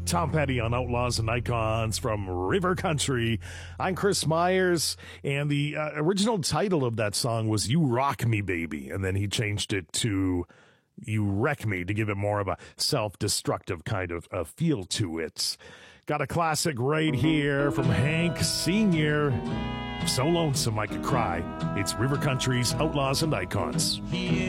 Tom Petty on Outlaws and Icons from River Country. I'm Chris Myers, and the original title of that song was You Rock Me, Baby, and then he changed it to You Wreck Me to give it more of a self-destructive kind of feel to it. Got a classic right here from Hank Sr. So lonesome I could cry. It's River Country's Outlaws and Icons.